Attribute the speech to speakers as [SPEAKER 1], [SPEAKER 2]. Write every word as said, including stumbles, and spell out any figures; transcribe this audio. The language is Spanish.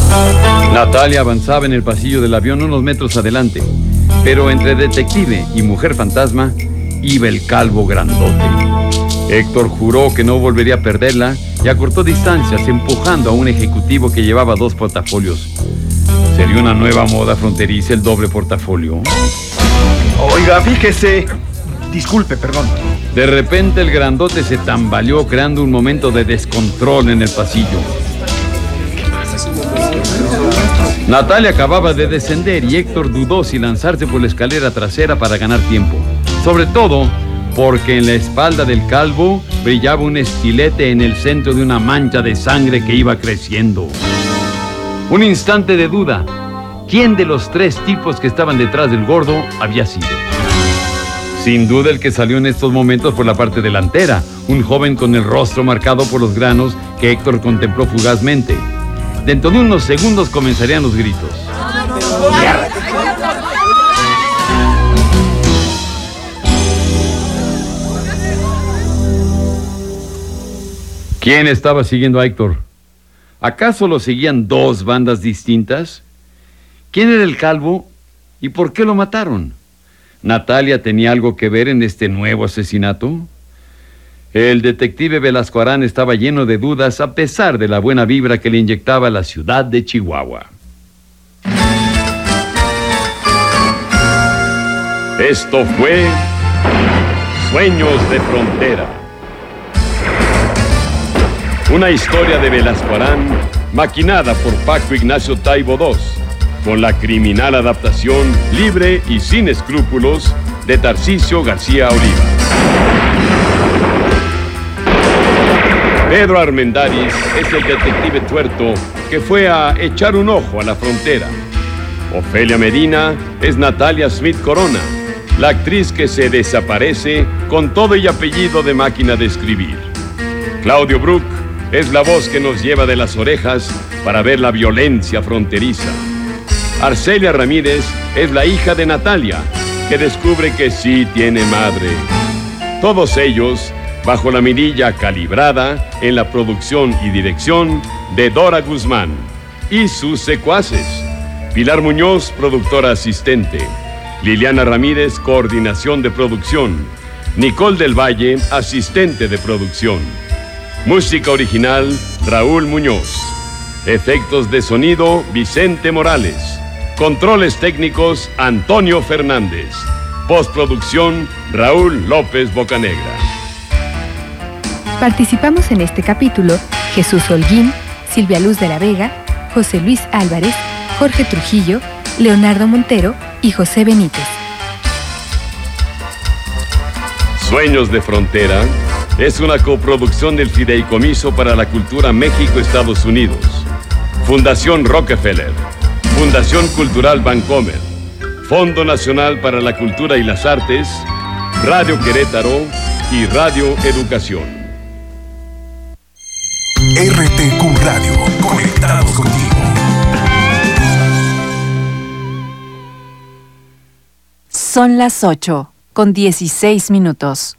[SPEAKER 1] Natalia avanzaba en el pasillo del avión unos metros adelante, pero entre detective y mujer fantasma iba el calvo grandote. Héctor juró que no volvería a perderla y acortó distancias empujando a un ejecutivo que llevaba dos portafolios. ¿Sería una nueva moda fronteriza el doble portafolio?
[SPEAKER 2] Oiga, fíjese. Disculpe, perdón.
[SPEAKER 1] De repente el grandote se tambaleó creando un momento de descontrol en el pasillo. Natalia acababa de descender y Héctor dudó si lanzarse por la escalera trasera para ganar tiempo. Sobre todo porque en la espalda del calvo brillaba un estilete en el centro de una mancha de sangre que iba creciendo. Un instante de duda. ¿Quién de los tres tipos que estaban detrás del gordo había sido? Sin duda el que salió en estos momentos por la parte delantera, un joven con el rostro marcado por los granos que Héctor contempló fugazmente. Dentro de unos segundos comenzarían los gritos. ¿Quién estaba siguiendo a Héctor? ¿Acaso lo seguían dos bandas distintas? ¿Quién era el calvo y por qué lo mataron? ¿Natalia tenía algo que ver en este nuevo asesinato? El detective Velasco Arán estaba lleno de dudas a pesar de la buena vibra que le inyectaba la ciudad de Chihuahua. Esto fue Sueños de Frontera. Una historia de Velasco Arán maquinada por Paco Ignacio Taibo segundo, con la criminal adaptación libre y sin escrúpulos de Tarcisio García Oliva. Pedro Armendáriz es el detective tuerto que fue a echar un ojo a la frontera. Ofelia Medina es Natalia Smith Corona, la actriz que se desaparece con todo y apellido de máquina de escribir. Claudio Brook es la voz que nos lleva de las orejas para ver la violencia fronteriza. Arcelia Ramírez es la hija de Natalia, que descubre que sí tiene madre. Todos ellos bajo la mirilla calibrada en la producción y dirección de Dora Guzmán y sus secuaces. Pilar Muñoz, productora asistente. Liliana Ramírez, coordinación de producción. Nicole del Valle, asistente de producción. Música original, Raúl Muñoz. Efectos de sonido, Vicente Morales. Controles técnicos, Antonio Fernández. Postproducción, Raúl López Bocanegra.
[SPEAKER 3] Participamos en este capítulo Jesús Holguín, Silvia Luz de la Vega, José Luis Álvarez, Jorge Trujillo, Leonardo Montero y José Benítez.
[SPEAKER 1] Sueños de Frontera es una coproducción del Fideicomiso para la Cultura México-Estados Unidos, Fundación Rockefeller, Fundación Cultural Vancomer, Fondo Nacional para la Cultura y las Artes, Radio Querétaro y Radio Educación.
[SPEAKER 4] R T Q Radio, conectados contigo.
[SPEAKER 5] Son las ocho, con dieciséis minutos.